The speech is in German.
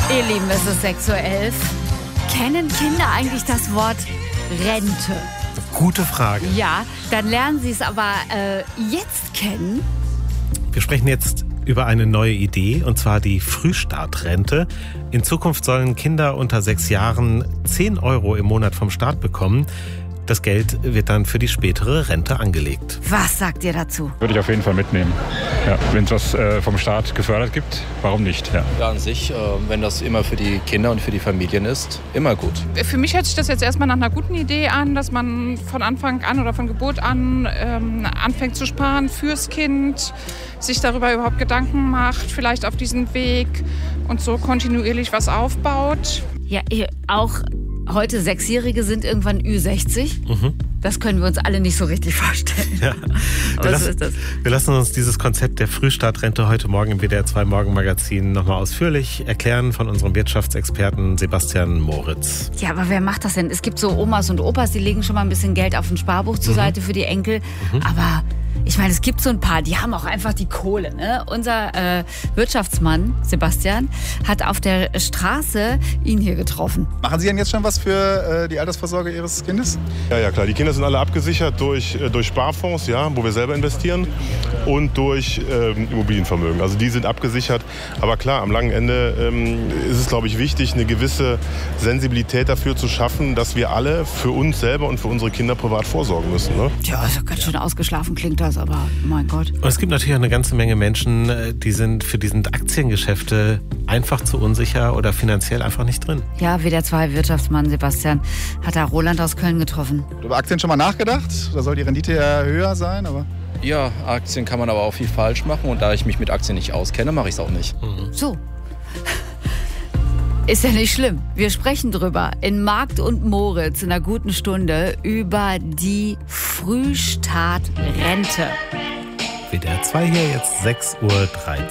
Ihr Lieben, es ist 6:11 Uhr. Kennen Kinder eigentlich das Wort Rente? Gute Frage. Ja, dann lernen sie es aber jetzt kennen. Wir sprechen jetzt über eine neue Idee, und zwar die Frühstartrente. In Zukunft sollen Kinder unter 6 Jahren 10 € im Monat vom Staat bekommen. Das Geld wird dann für die spätere Rente angelegt. Was sagt ihr dazu? Würde ich auf jeden Fall mitnehmen. Ja, wenn es was vom Staat gefördert gibt, warum nicht? Ja, an sich, wenn das immer für die Kinder und für die Familien ist, immer gut. Für mich hört sich das jetzt erstmal nach einer guten Idee an, dass man von Anfang an oder von Geburt an anfängt zu sparen fürs Kind, sich darüber überhaupt Gedanken macht, vielleicht auf diesen Weg und so kontinuierlich was aufbaut. Ja, auch heute 6-Jährige sind irgendwann Ü60. Das können wir uns alle nicht so richtig vorstellen. Ja. Was ist das? Wir lassen uns dieses Konzept der Frühstartrente heute Morgen im WDR 2 Morgenmagazin nochmal ausführlich erklären von unserem Wirtschaftsexperten Sebastian Moritz. Ja, aber wer macht das denn? Es gibt so Omas und Opas, die legen schon mal ein bisschen Geld auf ein Sparbuch zur Seite für die Enkel. Aber ich meine, es gibt so ein paar, die haben auch einfach die Kohle. Ne? Unser Wirtschaftsmann, Sebastian, hat auf der Straße ihn hier getroffen. Machen Sie denn jetzt schon was für die Altersvorsorge Ihres Kindes? Ja, klar. Die Kinder sind alle abgesichert durch Sparfonds, ja, wo wir selber investieren, und durch Immobilienvermögen. Also die sind abgesichert. Aber klar, am langen Ende ist es, glaube ich, wichtig, eine gewisse Sensibilität dafür zu schaffen, dass wir alle für uns selber und für unsere Kinder privat vorsorgen müssen. Ne? Ja, ist ja ganz schön ausgeschlafen klingt das, aber mein Gott. Und es gibt natürlich auch eine ganze Menge Menschen, die sind für diese Aktiengeschäfte einfach zu unsicher oder finanziell einfach nicht drin. Ja, WDR 2 Wirtschaftsmann Sebastian hat da Roland aus Köln getroffen. Über Aktien schon mal nachgedacht? Da soll die Rendite ja höher sein, aber... Ja, Aktien kann man aber auch viel falsch machen, und da ich mich mit Aktien nicht auskenne, mache ich es auch nicht. So. Ist ja nicht schlimm. Wir sprechen drüber in Markt und Moritz in einer guten Stunde über die Frühstartrente. WDR 2 hier jetzt 6:13 Uhr.